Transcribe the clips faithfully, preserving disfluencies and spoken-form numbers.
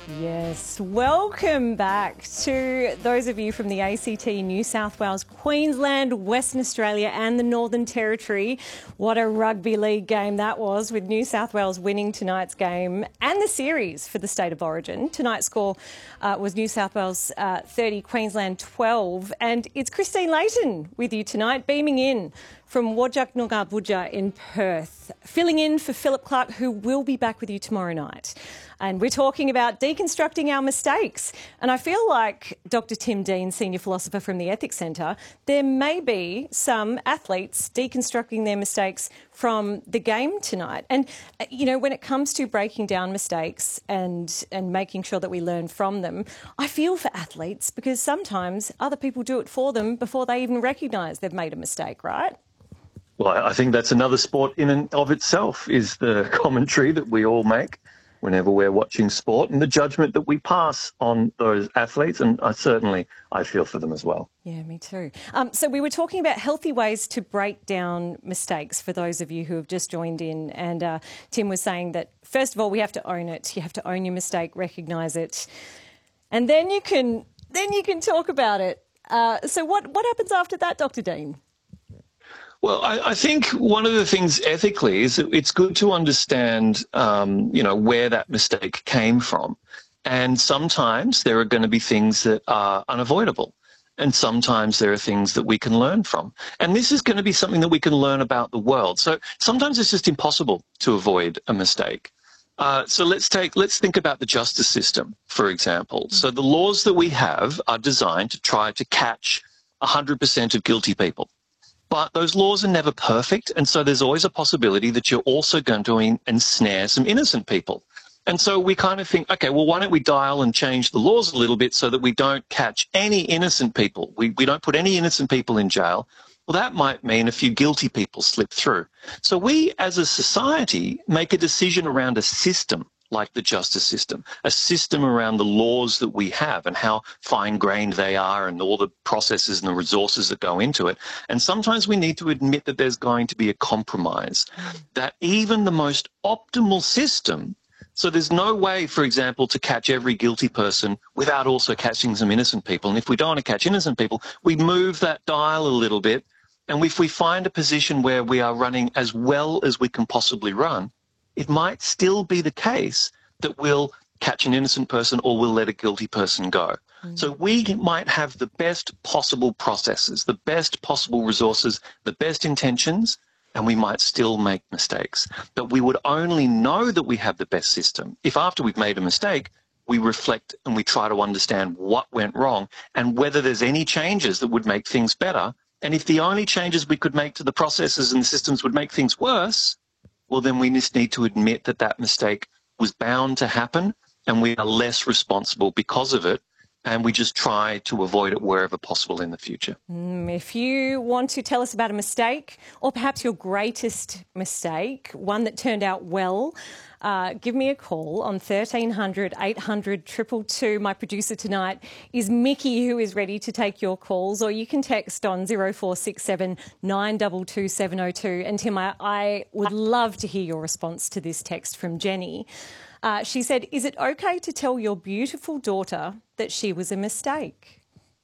Yes, welcome back to those of you from the A C T, New South Wales, Queensland, Western Australia and the Northern Territory. What a rugby league game that was, with New South Wales winning tonight's game and the series for the State of Origin. Tonight's score uh, was New South Wales uh, thirty, Queensland twelve. And it's Christine Layton with you tonight, beaming in from Whadjuk Noongar Boodja in Perth, filling in for Philip Clark, who will be back with you tomorrow night. And we're talking about deconstructing our mistakes. And I feel like Doctor Tim Dean, Senior Philosopher from the Ethics Centre, there may be some athletes deconstructing their mistakes from the game tonight. And, you know, when it comes to breaking down mistakes and, and making sure that we learn from them, I feel for athletes because sometimes other people do it for them before they even recognise they've made a mistake, right? Well, I think that's another sport in and of itself, is the commentary that we all make whenever we're watching sport and the judgment that we pass on those athletes. And I certainly, I feel for them as well. Yeah, me too. Um, so we were talking about healthy ways to break down mistakes for those of you who have just joined in. And uh, Tim was saying that, first of all, we have to own it. You have to own your mistake, recognise it. And then you can, then you can talk about it. Uh, so what, what happens after that, Doctor Dean? Well, I, I think one of the things ethically is that it's good to understand, um, you know, where that mistake came from. And sometimes there are going to be things that are unavoidable. And sometimes there are things that we can learn from. And this is going to be something that we can learn about the world. So sometimes it's just impossible to avoid a mistake. Uh, so let's take, let's think about the justice system, for example. Mm-hmm. So the laws that we have are designed to try to catch one hundred percent of guilty people. But those laws are never perfect, and so there's always a possibility that you're also going to ensnare some innocent people. And so we kind of think, okay, well, why don't we dial and change the laws a little bit so that we don't catch any innocent people? We, we don't put any innocent people in jail. Well, that might mean a few guilty people slip through. So we, as a society, make a decision around a system like the justice system, a system around the laws that we have and how fine-grained they are and all the processes and the resources that go into it. And sometimes we need to admit that there's going to be a compromise, that even the most optimal system, so there's no way, for example, to catch every guilty person without also catching some innocent people. And if we don't want to catch innocent people, we move that dial a little bit. And if we find a position where we are running as well as we can possibly run, it might still be the case that we'll catch an innocent person or we'll let a guilty person go. Mm. So we might have the best possible processes, the best possible resources, the best intentions, and we might still make mistakes. But we would only know that we have the best system if after we've made a mistake, we reflect and we try to understand what went wrong and whether there's any changes that would make things better. And if the only changes we could make to the processes and the systems would make things worse, well, then we just need to admit that that mistake was bound to happen and we are less responsible because of it, and we just try to avoid it wherever possible in the future. Mm, if you want to tell us about a mistake or perhaps your greatest mistake, one that turned out well, uh, give me a call on thirteen hundred, eight hundred, two two two. My producer tonight is Mickey, who is ready to take your calls, or you can text on zero four six seven, nine two two, seven zero two. And Tim, I, I would love to hear your response to this text from Jenny. Uh, she said, is it okay to tell your beautiful daughter that she was a mistake?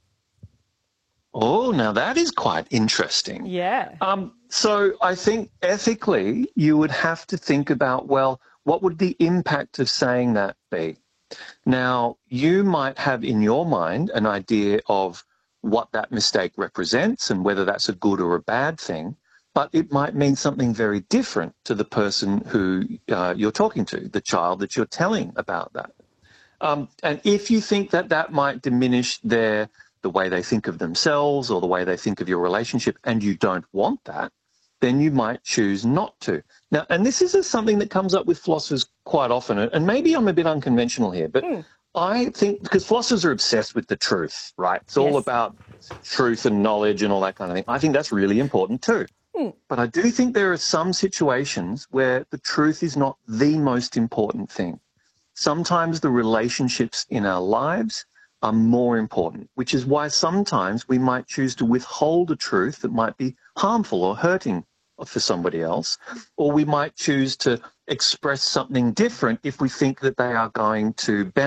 Oh, now that is quite interesting. Yeah. Um, so I think ethically you would have to think about, well, what would the impact of saying that be? Now, you might have in your mind an idea of what that mistake represents and whether that's a good or a bad thing, but it might mean something very different to the person who uh, you're talking to, the child that you're telling about that. Um, and if you think that that might diminish their the way they think of themselves or the way they think of your relationship, and you don't want that, then you might choose not to. Now, and this is a, something that comes up with philosophers quite often, and maybe I'm a bit unconventional here, but mm. I think, because philosophers are obsessed with the truth, right? It's all yes. about truth and knowledge and all that kind of thing. I think that's really important too. Mm. But I do think there are some situations where the truth is not the most important thing. Sometimes the relationships in our lives are more important, which is why sometimes we might choose to withhold a truth that might be harmful or hurting for somebody else, or we might choose to express something different if we think that they are going to benefit